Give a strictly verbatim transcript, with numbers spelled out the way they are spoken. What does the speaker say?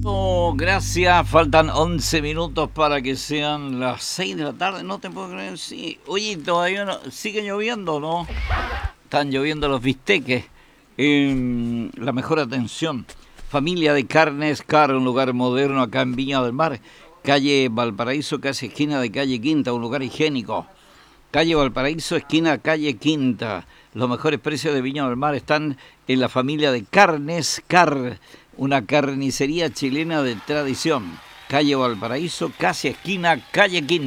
Oh, gracias, faltan once minutos para que sean las seis de la tarde, no te puedo creer, sí. Oye, todavía no, sigue lloviendo, ¿no? Están lloviendo los bisteques. Eh, la mejor atención. Familia de Carnes Car, un lugar moderno acá en Viña del Mar. Calle Valparaíso, casi esquina de calle Quinta, un lugar higiénico. Calle Valparaíso, esquina calle Quinta. Los mejores precios de Viña del Mar están en la familia de Carnes Car, una carnicería chilena de tradición. Calle Valparaíso, casi esquina calle Quinta.